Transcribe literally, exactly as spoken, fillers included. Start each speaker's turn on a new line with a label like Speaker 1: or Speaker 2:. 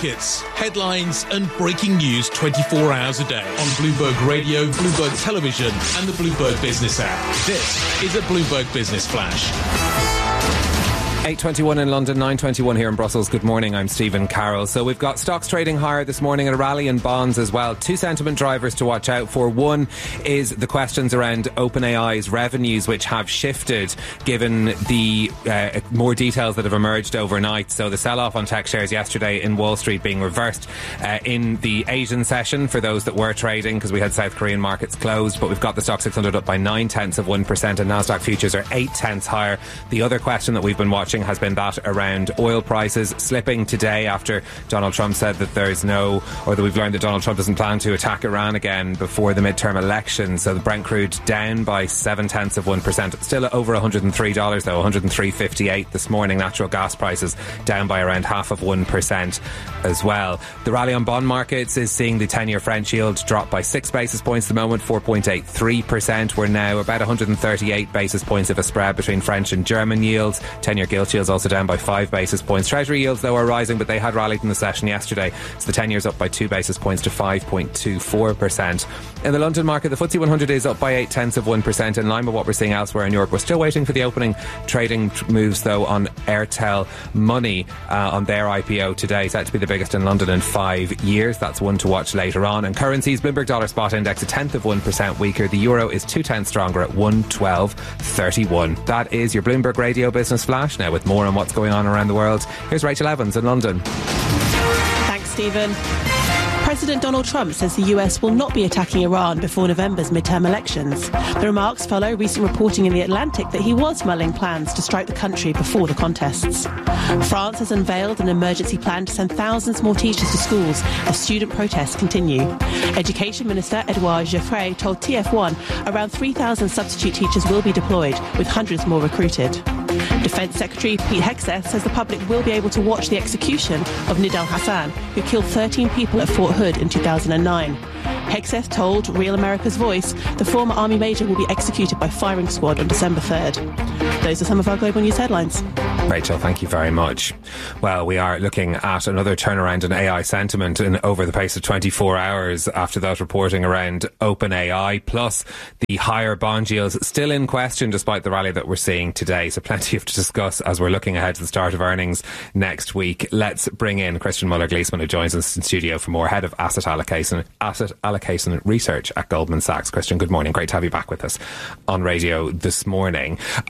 Speaker 1: markets, headlines and breaking news twenty-four hours a day on Bloomberg Radio, Bloomberg Television and the Bloomberg Business app. This is a Bloomberg Business Flash.
Speaker 2: eight twenty-one in London, nine twenty-one here in Brussels. Good morning, I'm Stephen Carroll. So we've got stocks trading higher this morning and a rally in bonds as well. Two sentiment drivers to watch out for. One is the questions around OpenAI's revenues, which have shifted given the uh, more details that have emerged overnight. So the sell-off on tech shares yesterday in Wall Street being reversed uh, in the Asian session for those that were trading, because we had South Korean markets closed. But we've got the stock six hundred up by nine tenths of one percent and Nasdaq futures are eight tenths higher. The other question that we've been watching has been that around oil prices slipping today after Donald Trump said that there's no, or that we've learned that Donald Trump doesn't plan to attack Iran again before the midterm election. So the Brent crude down by seven tenths of one percent. Still over one hundred three dollars though, one hundred three fifty-eight this morning. Natural gas prices down by around half of one percent as well. The rally on bond markets is seeing the ten-year French yield drop by six basis points at the moment, four point eight three percent. We're now about one hundred thirty-eight basis points of a spread between French and German yields. ten-year gilt yields also down by five basis points. Treasury yields, though, are rising, but they had rallied in the session yesterday. So the ten-year's up by two basis points to five point two four percent. In the London market, the F T S E one hundred is up by eight tenths of one percent, in line with what we're seeing elsewhere in Europe. We're still waiting for the opening trading moves, though, on Airtel Money uh, on their I P O today, set to be the biggest in London in five years. That's one to watch later on. And currencies, Bloomberg Dollar Spot Index a tenth of one percent weaker. The euro is two tenths stronger at one twelve thirty-one. That is your Bloomberg Radio Business Flash. Now, with more on what's going on around the world, here's Rachel Evans in London.
Speaker 3: Thanks, Stephen. President Donald Trump says the U S will not be attacking Iran before November's midterm elections. The remarks follow recent reporting in The Atlantic that he was mulling plans to strike the country before the contests. France has unveiled an emergency plan to send thousands more teachers to schools as student protests continue. Education Minister Edouard Geoffroy told T F one around three thousand substitute teachers will be deployed, with hundreds more recruited. Defence Secretary Pete Hegseth says the public will be able to watch the execution of Nidal Hassan, who killed thirteen people at Fort Hood in two thousand nine. Hegseth told Real America's Voice the former Army Major will be executed by firing squad on December third. Those are some of our global news headlines.
Speaker 2: Rachel, thank you very much. Well, we are looking at another turnaround in A I sentiment in over the pace of twenty-four hours after that reporting around OpenAI, plus the higher bond yields still in question despite the rally that we're seeing today. So plenty to discuss as we're looking ahead to the start of earnings next week. Let's bring in Christian Muller-Gleesman, who joins us in studio for more, Head of Asset Allocation, Asset Allocation Research at Goldman Sachs. Christian, good morning. Great to have you back with us on radio this morning.